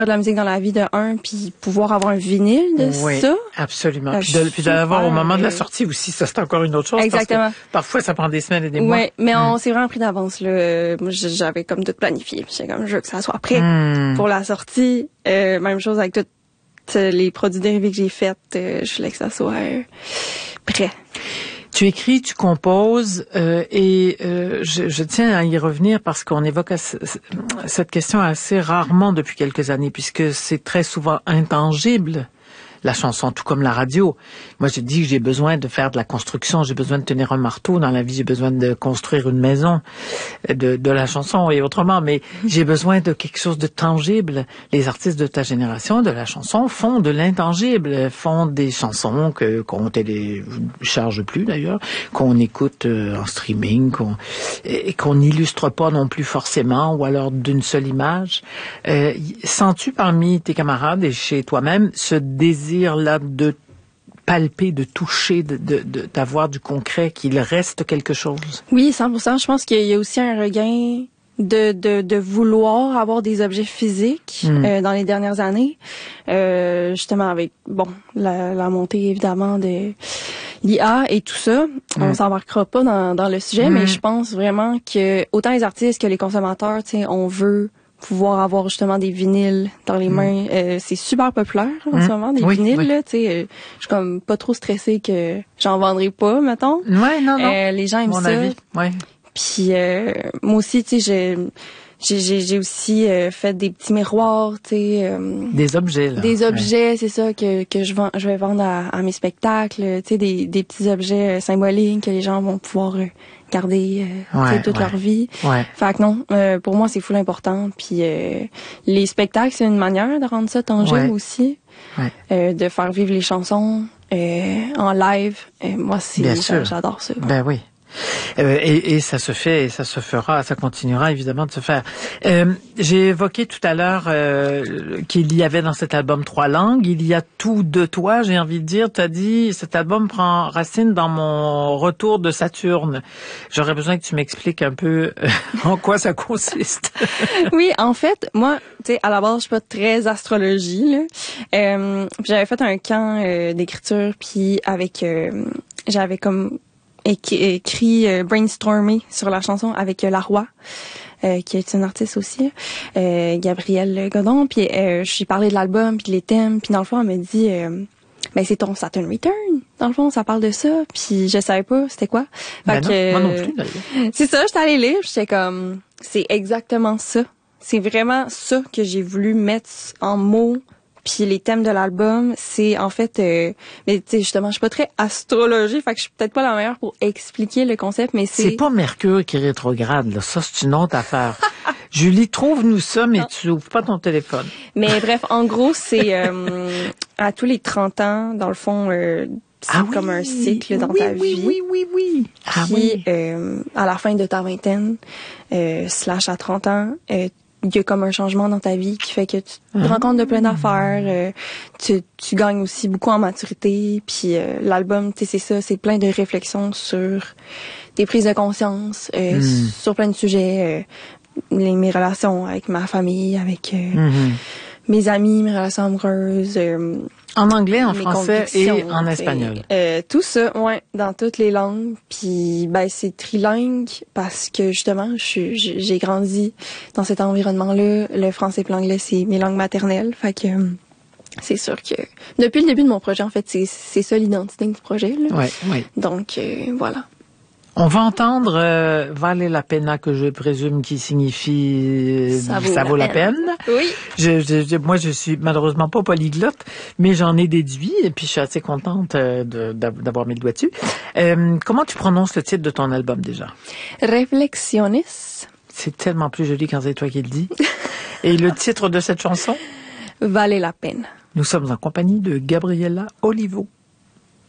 de la musique dans la vie de un, puis pouvoir avoir un vinyle de ça. Absolument. Puis de l'avoir au moment de la sortie aussi, ça c'est encore une autre chose. Exactement. Parce que parfois ça prend des semaines et des mois. Oui, mais on s'est vraiment pris d'avance là. Moi, j'avais comme tout planifié. J'étais comme, je veux que ça soit prêt pour la sortie. Même chose avec toutes les produits dérivés que j'ai faits. Je voulais que ça soit prêt. Tu écris, tu composes, je tiens à y revenir parce qu'on évoque cette question assez rarement depuis quelques années, puisque c'est très souvent intangible, la chanson, tout comme la radio. Moi, je dis que j'ai besoin de faire de la construction, j'ai besoin de tenir un marteau dans la vie, j'ai besoin de construire une maison, de la chanson et autrement, mais j'ai besoin de quelque chose de tangible. Les artistes de ta génération, de la chanson, font de l'intangible, font des chansons qu'on télécharge plus d'ailleurs, qu'on écoute en streaming, qu'on n'illustre pas non plus forcément, ou alors d'une seule image. Sens-tu parmi tes camarades et chez toi-même ce désir-là de palper, de toucher, d'avoir du concret, qu'il reste quelque chose? Oui, 100%. Je pense qu'il y a aussi un regain de vouloir avoir des objets physiques dans les dernières années. Justement avec, la montée évidemment de l'IA et tout ça. On s'embarquera pas dans le sujet, mais je pense vraiment que autant les artistes que les consommateurs, on veut pouvoir avoir justement des vinyles dans les mains. C'est super populaire en ce moment, des vinyles. Là, je suis comme pas trop stressée que j'en vendrai pas, mettons. Ouais, non. Les gens aiment mon ça. Avis. Ouais. Puis moi aussi, j'ai aussi fait des petits miroirs, des objets, là. Des objets, c'est ça, que je vais vendre à mes spectacles, des petits objets symboliques que les gens vont pouvoir garder toute leur vie. Ouais. Fait que non, pour moi, c'est full important. Puis les spectacles, c'est une manière de rendre ça tangible aussi. Ouais. De faire vivre les chansons en live. Moi, j'adore ça. Ben oui. Et ça se fait, et ça se fera, ça continuera évidemment de se faire. J'ai évoqué tout à l'heure qu'il y avait dans cet album 3 langues. Il y a tout de toi, j'ai envie de dire. Tu as dit, cet album prend racine dans mon retour de Saturne. J'aurais besoin que tu m'expliques un peu en quoi ça consiste. Oui, en fait, moi, tu sais, à la base, je suis pas très astrologie, là. J'avais fait un camp d'écriture, puis avec, j'avais comme écrit brainstormé sur la chanson avec Laroy, qui est une artiste aussi, Gabrielle Godon, puis je lui ai parlé de l'album puis les thèmes, puis dans le fond elle m'a dit c'est ton Saturn Return, dans le fond ça parle de ça, puis je savais pas c'était quoi. Fait que, moi non plus d'ailleurs. C'est ça, j'étais allée lire, j'étais comme c'est exactement ça. C'est vraiment ça que j'ai voulu mettre en mots. Puis les thèmes de l'album, c'est en fait, mais tu sais justement, je suis pas très astrologie, fait que je suis peut-être pas la meilleure pour expliquer le concept, mais c'est pas Mercure qui est rétrograde, là. Ça c'est une autre affaire. Julie, trouve-nous ça, mais tu ouvres pas ton téléphone. Mais bref, en gros, c'est à tous les 30 ans, dans le fond, c'est comme un cycle dans ta vie. Oui. Puis à la fin de ta vingtaine, / à 30 ans, il y a comme un changement dans ta vie qui fait que tu te rends compte de plein d'affaires, tu gagnes aussi beaucoup en maturité, puis l'album, tu sais, c'est ça, c'est plein de réflexions sur des prises de conscience, sur plein de sujets, mes relations avec ma famille, avec mes amis, mes relations amoureuses. En anglais, en français et en espagnol. Tout ça, dans toutes les langues. Puis c'est trilingue parce que justement, j'ai grandi dans cet environnement-là. Le français et l'anglais, c'est mes langues maternelles. Fait que c'est sûr que depuis le début de mon projet, en fait, c'est ça l'identité du projet. Là. Oui. Donc voilà. On va entendre Vale la pena, que je présume qui signifie ça vaut la peine. Oui. Moi, je suis malheureusement pas polyglotte, mais j'en ai déduit et puis je suis assez contente d'avoir mis le doigt dessus. Comment tu prononces le titre de ton album déjà? Reflexiones. C'est tellement plus joli quand c'est toi qui le dis. Et le titre de cette chanson? Vale la peine. Nous sommes en compagnie de Gabriela Olivo.